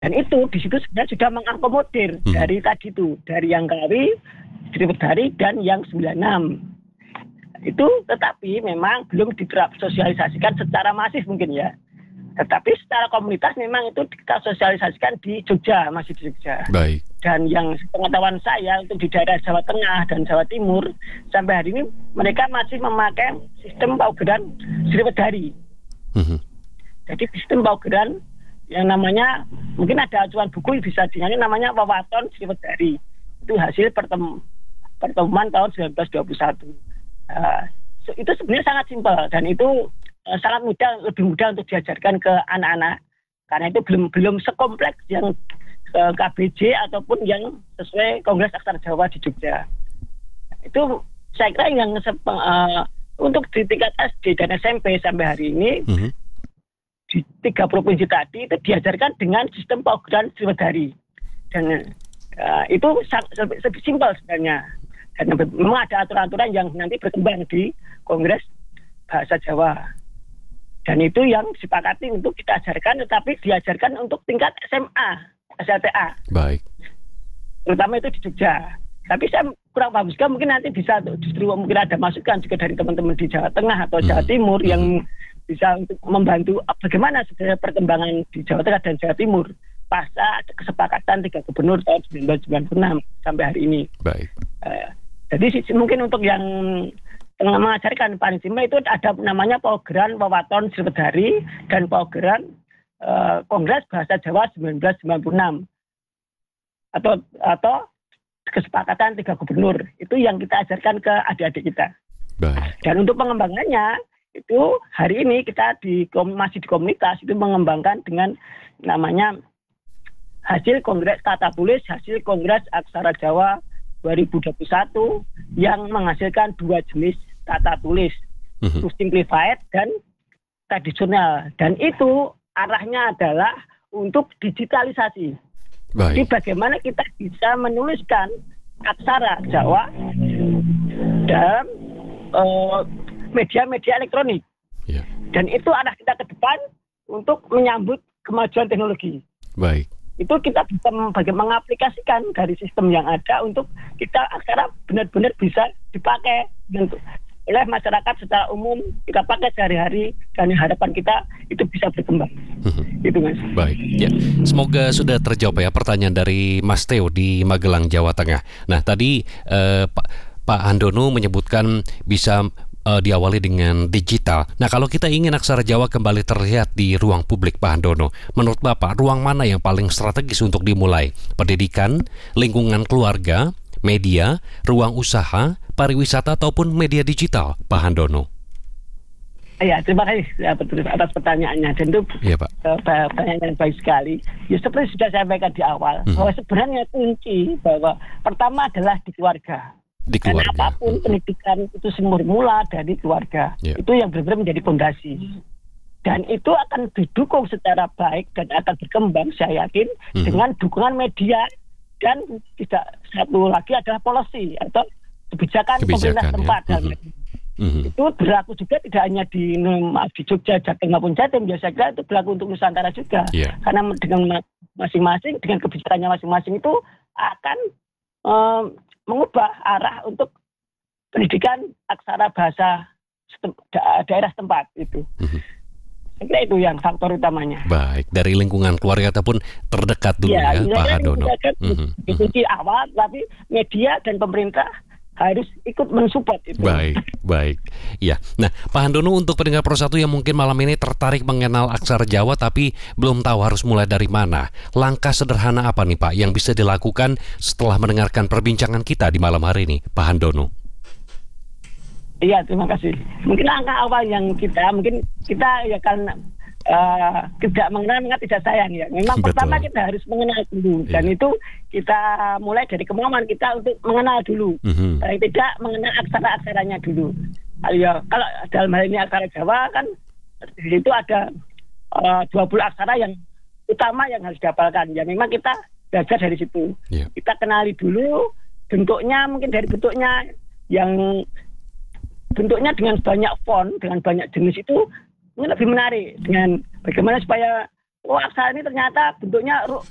Dan itu di situ sebenarnya sudah mengakomodir dari tadi itu, dari yang Kawi, Sriwedari dan yang 96. Itu tetapi memang belum sosialisasikan secara masif mungkin ya. Tetapi secara komunitas memang itu kita sosialisasikan di Jogja, masih di Jogja. Baik. Dan yang pengetahuan saya untuk di daerah Jawa Tengah dan Jawa Timur sampai hari ini mereka masih memakai sistem paugeran Sriwedari. Jadi sistem paugeran yang namanya, mungkin ada acuan buku bisa dinyanyi namanya Wewaton Sriwedari. Itu hasil pertemuan tahun 1921. Itu sebenarnya sangat simpel dan itu sangat mudah, lebih mudah untuk diajarkan ke anak-anak. Karena itu belum sekompleks yang KBJ ataupun yang sesuai Kongres Aksara Jawa di Jogja. Itu saya kira yang untuk di tingkat SD dan SMP sampai hari ini, di 3 provinsi tadi itu diajarkan dengan sistem paugeran Sriwedari. Dan itu lebih simpel sebenarnya. Dan memang ada aturan-aturan yang nanti berkembang di Kongres Bahasa Jawa. Dan itu yang disepakati untuk kita ajarkan, tetapi diajarkan untuk tingkat SMA, SLTA. Baik. Terutama itu di Jogja. Tapi saya kurang paham juga, mungkin nanti bisa justru mungkin ada masukan juga dari teman-teman di Jawa Tengah atau Jawa Timur yang bisa untuk membantu bagaimana sebenarnya perkembangan di Jawa Tengah dan Jawa Timur pasca ada kesepakatan 3 gubernur tahun 1996 sampai hari ini. Baik. Jadi mungkin untuk yang mengajarkan paling simpel itu ada namanya paugeran Wewaton Sriwedari dan paugeran Kongres Bahasa Jawa 1996 atau kesepakatan 3 gubernur. Itu yang kita ajarkan ke adik-adik kita. Baik. Dan untuk pengembangannya itu hari ini kita masih di komunitas itu mengembangkan dengan namanya hasil Kongres Tata Tulis, hasil Kongres Aksara Jawa 2021 yang menghasilkan 2 jenis tata tulis, simplified dan tradisional. Dan itu arahnya adalah untuk digitalisasi. Baik. Jadi bagaimana kita bisa menuliskan aksara Jawa dalam media-media elektronik. Yeah. Dan itu arah kita ke depan untuk menyambut kemajuan teknologi. Baik. Itu kita bisa mengaplikasikan dari sistem yang ada untuk kita aksara benar-benar bisa dipakai oleh masyarakat secara umum, kita pakai sehari-hari dan harapan kita itu bisa berkembang. Itu Mas. Baik, ya. Semoga sudah terjawab ya pertanyaan dari Mas Theo di Magelang, Jawa Tengah. Nah tadi Pak Handono menyebutkan bisa diawali dengan digital. Nah kalau kita ingin aksara Jawa kembali terlihat di ruang publik, Pak Handono, menurut Bapak ruang mana yang paling strategis untuk dimulai? Pendidikan, lingkungan keluarga, media, ruang usaha, pariwisata ataupun media digital, Pak Handono? Ya, terima kasih atas pertanyaannya. Dan itu pertanyaan yang baik sekali. Ya seperti sudah saya sampaikan di awal, bahwa sebenarnya kunci bahwa pertama adalah di keluarga. Di keluarga. Dan apapun pendidikan itu semula dari keluarga. Itu yang benar-benar menjadi fondasi. Dan itu akan didukung secara baik dan akan berkembang, saya yakin, dengan dukungan media dan tidak satu lagi adalah policy atau kebijakan pemerintah tempat. Itu berlaku juga tidak hanya di Jogja, Jatim maupun Jatim. Ya saya kira itu berlaku untuk Nusantara juga. Karena dengan masing-masing, dengan kebijakannya masing-masing itu akan mengubah arah untuk pendidikan aksara bahasa daerah tempat itu. Saya kira itu yang faktor utamanya. Baik, dari lingkungan keluarga ataupun terdekat dulu ya Pak Handono. Itu di awal, tapi media dan pemerintah harus ikut mensupport itu. Baik. Ya. Nah, Pak Handono, untuk pendengar Pro 1 yang mungkin malam ini tertarik mengenal aksara Jawa tapi belum tahu harus mulai dari mana, langkah sederhana apa nih Pak yang bisa dilakukan setelah mendengarkan perbincangan kita di malam hari ini, Pak Handono? Iya, terima kasih. Mungkin langkah awal yang kita ya karena tidak mengenal tidak sayang ya. Memang pertama kita harus mengenal dulu dan itu kita mulai dari kemauan kita untuk mengenal dulu. Paling tidak mengenal aksara-aksaranya dulu. Kalau dalam hal ini aksara Jawa kan di situ ada 20 aksara yang utama yang harus dihafalkan. Ya memang kita belajar dari situ. Kita kenali dulu bentuknya, mungkin dari bentuknya yang bentuknya dengan banyak font, dengan banyak jenis itu lebih menarik dengan bagaimana supaya aksara ini ternyata bentuknya